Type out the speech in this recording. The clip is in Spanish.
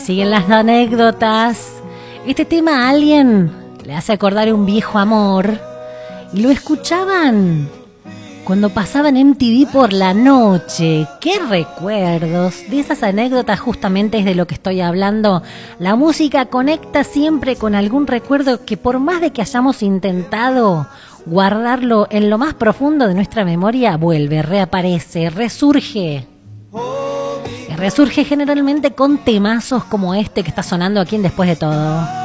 Siguen las anécdotas. Este tema a alguien le hace acordar un viejo amor y lo escuchaban cuando pasaban MTV por la noche. ¡Qué recuerdos! De esas anécdotas justamente es de lo que estoy hablando. La música conecta siempre con algún recuerdo que por más de que hayamos intentado guardarlo en lo más profundo de nuestra memoria, vuelve, reaparece, resurge. Y resurge generalmente con temazos como este que está sonando aquí en Después de Todo.